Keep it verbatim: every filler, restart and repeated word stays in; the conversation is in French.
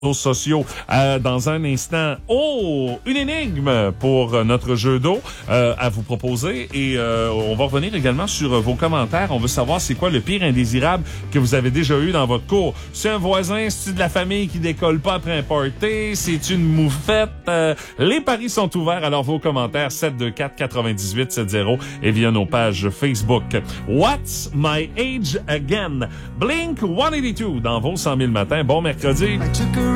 sociaux euh, dans un instant. Oh, une énigme pour euh, notre jeu d'eau euh, à vous proposer et euh, on va revenir également sur euh, vos commentaires. On veut savoir c'est quoi le pire indésirable que vous avez déjà eu dans votre cours. C'est un voisin, c'est de la famille qui décolle pas après un party, c'est une moufette. Euh, les paris sont ouverts, alors vos commentaires sept deux quatre, neuf huit sept zéro et via nos pages Facebook. What's my age again? Blink one eighty-two dans vos cent mille matins. Bon mercredi.